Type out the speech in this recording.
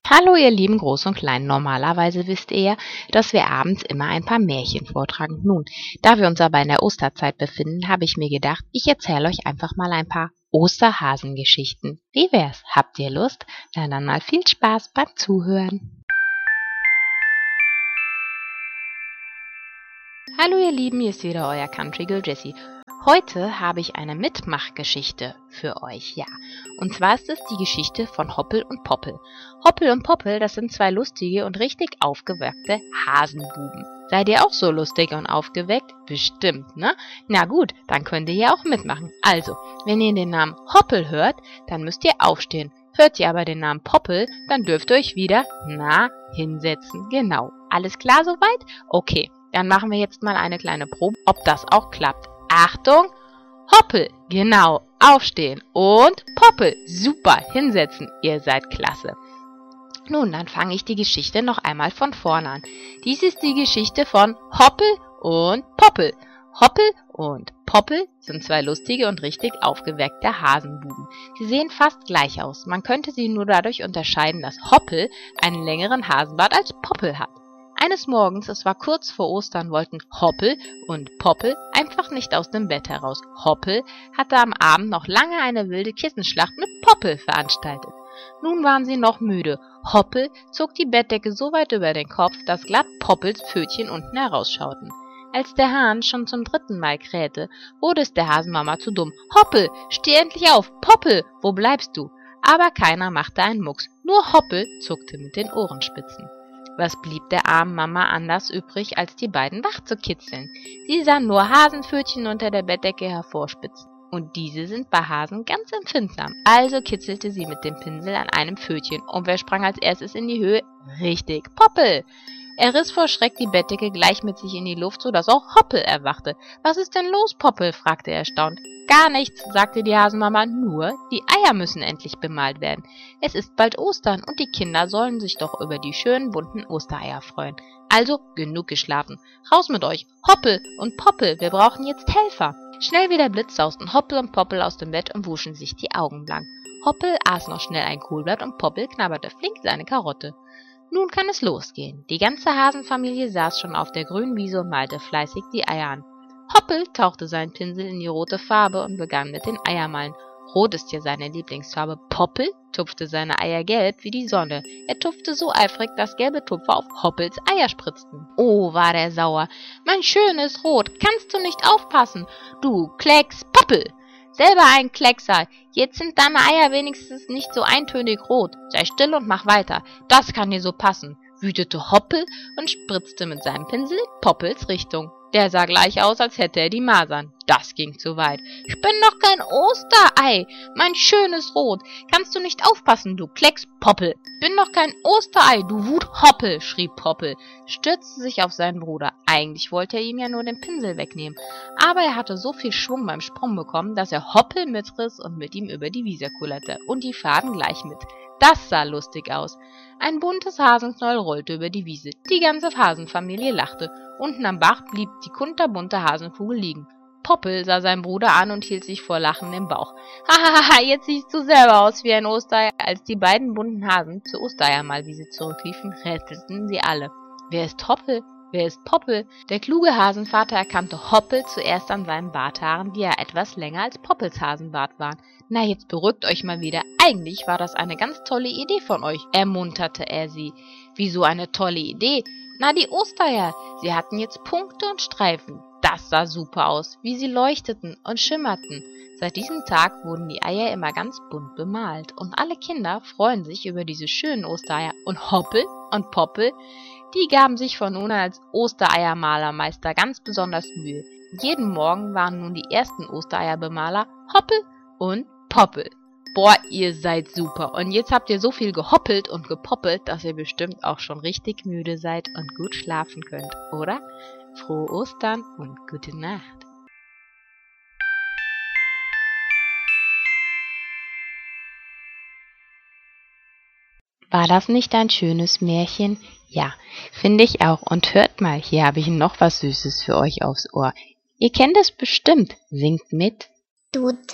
Hallo ihr lieben Groß und Klein, normalerweise wisst ihr ja, dass wir abends immer ein paar Märchen vortragen. Nun, da wir uns aber in der Osterzeit befinden, habe ich mir gedacht, ich erzähle euch einfach mal ein paar Osterhasengeschichten. Wie wär's? Habt ihr Lust? Na dann mal viel Spaß beim Zuhören. Hallo ihr Lieben, hier ist wieder euer Country Girl Jessie. Heute habe ich eine Mitmachgeschichte für euch, ja. Und zwar ist es die Geschichte von Hoppel und Poppel. Hoppel und Poppel, das sind zwei lustige und richtig aufgeweckte Hasenbuben. Seid ihr auch so lustig und aufgeweckt? Bestimmt, ne? Na gut, dann könnt ihr ja auch mitmachen. Also, wenn ihr den Namen Hoppel hört, dann müsst ihr aufstehen. Hört ihr aber den Namen Poppel, dann dürft ihr euch wieder, hinsetzen. Genau. Alles klar soweit? Okay, dann machen wir jetzt mal eine kleine Probe, ob das auch klappt. Achtung, Hoppel, genau, aufstehen und Poppel, super, hinsetzen, ihr seid klasse. Nun, dann fange ich die Geschichte noch einmal von vorne an. Dies ist die Geschichte von Hoppel und Poppel. Hoppel und Poppel sind zwei lustige und richtig aufgeweckte Hasenbuben. Sie sehen fast gleich aus, man könnte sie nur dadurch unterscheiden, dass Hoppel einen längeren Hasenbart als Poppel hat. Eines Morgens, es war kurz vor Ostern, wollten Hoppel und Poppel einfach nicht aus dem Bett heraus. Hoppel hatte am Abend noch lange eine wilde Kissenschlacht mit Poppel veranstaltet. Nun waren sie noch müde. Hoppel zog die Bettdecke so weit über den Kopf, dass glatt Poppels Pfötchen unten herausschauten. Als der Hahn schon zum 3. Mal krähte, wurde es der Hasenmama zu dumm. »Hoppel, steh endlich auf! Poppel, wo bleibst du?« Aber keiner machte einen Mucks, nur Hoppel zuckte mit den Ohrenspitzen. Was blieb der armen Mama anders übrig, als die beiden wach zu kitzeln? Sie sah nur Hasenpfötchen unter der Bettdecke hervorspitzen. Und diese sind bei Hasen ganz empfindsam. Also kitzelte sie mit dem Pinsel an einem Pfötchen. Und wer sprang als erstes in die Höhe? Richtig, Poppel! Er riss vor Schreck die Bettdecke gleich mit sich in die Luft, sodass auch Hoppel erwachte. »Was ist denn los, Poppel?« fragte er erstaunt. »Gar nichts«, sagte die Hasenmama, »nur die Eier müssen endlich bemalt werden. Es ist bald Ostern und die Kinder sollen sich doch über die schönen bunten Ostereier freuen. Also genug geschlafen. Raus mit euch, Hoppel und Poppel, wir brauchen jetzt Helfer.« Schnell wie der Blitz sausten Hoppel und Poppel aus dem Bett und wuschen sich die Augen blank. Hoppel aß noch schnell ein Kohlblatt und Poppel knabberte flink seine Karotte. Nun kann es losgehen. Die ganze Hasenfamilie saß schon auf der grünen Wiese und malte fleißig die Eier an. Hoppel tauchte seinen Pinsel in die rote Farbe und begann mit den Eiermalen. Rot ist ja seine Lieblingsfarbe. Poppel tupfte seine Eier gelb wie die Sonne. Er tupfte so eifrig, dass gelbe Tupfer auf Hoppels Eier spritzten. Oh, war der sauer. »Mein schönes Rot, kannst du nicht aufpassen? Du Klecks Poppel! Selber ein Kleckser. Jetzt sind deine Eier wenigstens nicht so eintönig rot. Sei still und mach weiter. Das kann dir so passen«, wütete Hoppel und spritzte mit seinem Pinsel in Poppels Richtung. Der sah gleich aus, als hätte er die Masern. Das ging zu weit. »Ich bin doch kein Osterei, mein schönes Rot. Kannst du nicht aufpassen, du Klecks Poppel? Bin doch kein Osterei, du Wut Hoppel«, schrie Poppel, stürzte sich auf seinen Bruder. Eigentlich wollte er ihm ja nur den Pinsel wegnehmen, aber er hatte so viel Schwung beim Sprung bekommen, dass er Hoppel mitriss und mit ihm über die Wiese kullerte und die Faden gleich mit. Das sah lustig aus. Ein buntes Hasenknäuel rollte über die Wiese. Die ganze Hasenfamilie lachte. Unten am Bach blieb die kunterbunte Hasenkugel liegen. Poppel sah seinen Bruder an und hielt sich vor Lachen im Bauch. »Hahaha, jetzt siehst du selber aus wie ein Osterei.« Als die beiden bunten Hasen zur Ostereiermalwiese zurückliefen, rätselten sie alle. Wer ist Hoppel? Wer ist Poppel? Der kluge Hasenvater erkannte Hoppel zuerst an seinen Barthaaren, die ja etwas länger als Poppels Hasenbart waren. »Na, jetzt beruhigt euch mal wieder. Eigentlich war das eine ganz tolle Idee von euch«, ermunterte er sie. »Wieso eine tolle Idee?« »Na, die Ostereier. Sie hatten jetzt Punkte und Streifen. Das sah super aus, wie sie leuchteten und schimmerten.« Seit diesem Tag wurden die Eier immer ganz bunt bemalt und alle Kinder freuen sich über diese schönen Ostereier. Und Hoppel und Poppel, die gaben sich von nun an als Ostereiermalermeister ganz besonders Mühe. Jeden Morgen waren nun die ersten Ostereierbemaler Hoppel und Poppel. Boah, ihr seid super. Und jetzt habt ihr so viel gehoppelt und gepoppelt, dass ihr bestimmt auch schon richtig müde seid und gut schlafen könnt, oder? Frohe Ostern und gute Nacht. War das nicht ein schönes Märchen? Ja, finde ich auch. Und hört mal, hier habe ich noch was Süßes für euch aufs Ohr. Ihr kennt es bestimmt. Singt mit. Du